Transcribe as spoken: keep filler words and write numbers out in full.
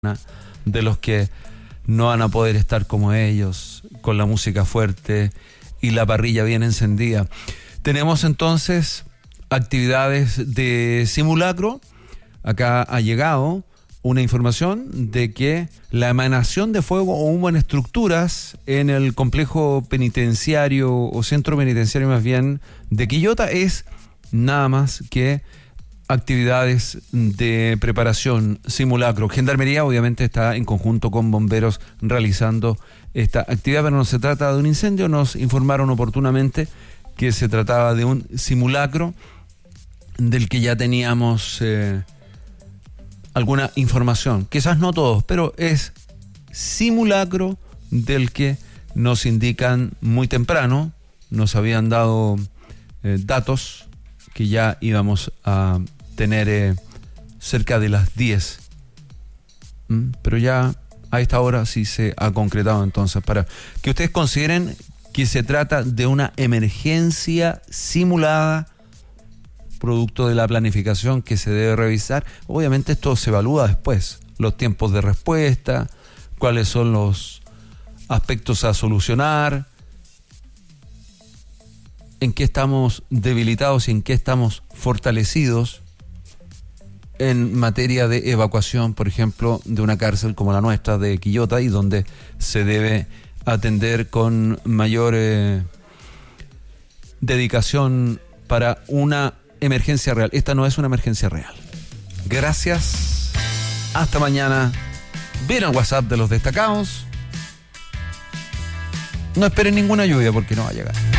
de los que no van a poder estar como ellos, con la música fuerte y la parrilla bien encendida. Tenemos entonces actividades de simulacro. Acá ha llegado una información de que la emanación de fuego o humo en estructuras en el complejo penitenciario o centro penitenciario más bien de Quillota es nada más que actividades de preparación, simulacro. Gendarmería obviamente está en conjunto con bomberos realizando esta actividad, pero no se trata de un incendio. Nos informaron oportunamente que se trataba de un simulacro del que ya teníamos eh, alguna información. Quizás no todos, pero es simulacro del que nos indican muy temprano. Nos habían dado eh, datos que ya íbamos a tener eh, cerca de las diez. ¿Mm? Pero ya a esta hora sí se ha concretado, entonces, para que ustedes consideren que se trata de una emergencia simulada, producto de la planificación que se debe revisar. Obviamente esto se evalúa después, los tiempos de respuesta, cuáles son los aspectos a solucionar, en qué estamos debilitados y en qué estamos fortalecidos en materia de evacuación, por ejemplo, de una cárcel como la nuestra de Quillota, y donde se debe atender con mayor eh, dedicación para una emergencia real. Esta no es una emergencia real. Gracias. Hasta mañana. Ven al WhatsApp de los destacados. No esperen ninguna lluvia porque no va a llegar.